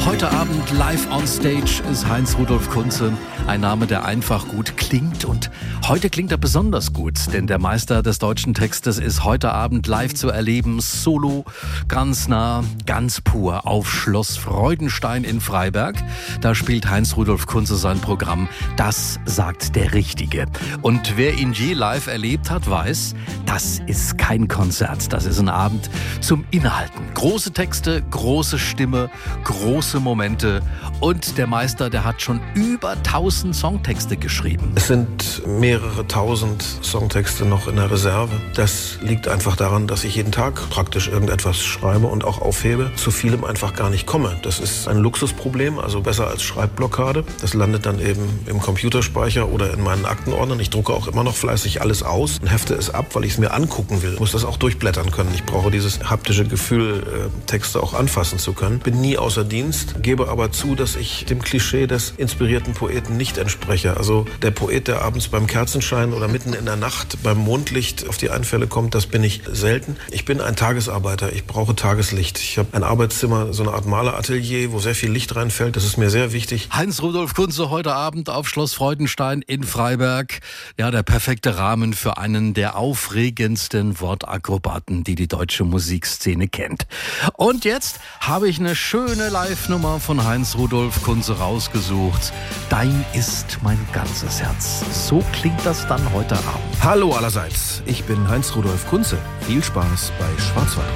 Heute Abend live on stage ist Heinz Rudolf Kunze. Ein Name, der einfach gut klingt. Und heute klingt er besonders gut, denn der Meister des deutschen Textes ist heute Abend live zu erleben. Solo, ganz nah, ganz pur auf Schloss Freudenstein in Freiberg. Da spielt Heinz Rudolf Kunze sein Programm Das sagt der Richtige. Und wer ihn je live erlebt hat, weiß, das ist kein Konzert. Das ist ein Abend zum Innehalten. Große Texte, große Stimme, große Momente. Und der Meister, der hat schon über 1000 Songtexte geschrieben. Es sind mehrere tausend Songtexte noch in der Reserve. Das liegt einfach daran, dass ich jeden Tag praktisch irgendetwas schreibe und auch aufhebe. Zu vielem einfach gar nicht komme. Das ist ein Luxusproblem, also besser als Schreibblockade. Das landet dann eben im Computerspeicher oder in meinen Aktenordnern. Ich drucke auch immer noch fleißig alles aus und hefte es ab, weil ich es mir angucken will. Ich muss das auch durchblättern können. Ich brauche dieses haptische Gefühl, Texte auch anfassen zu können. Bin nie außer Dienst, gebe aber zu, dass ich dem Klischee des inspirierten Poeten nicht entspreche. Also der Poet, der abends beim Kerzenschein oder mitten in der Nacht beim Mondlicht auf die Einfälle kommt, das bin ich selten. Ich bin ein Tagesarbeiter, ich brauche Tageslicht. Ich habe ein Arbeitszimmer, so eine Art Maleratelier, wo sehr viel Licht reinfällt. Das ist mir sehr wichtig. Heinz Rudolf Kunze heute Abend auf Schloss Freudenstein in Freiberg. Ja, der perfekte Rahmen für einen der aufregendsten Wortakrobaten, die die deutsche Musikszene kennt. Und jetzt habe ich eine schöne Live-Nummer von Heinz Rudolf Kunze rausgesucht. Dein ist mein ganzes Herz. So klingt das dann heute Abend. Hallo allerseits, ich bin Heinz Rudolf Kunze. Viel Spaß bei Schwarzwald.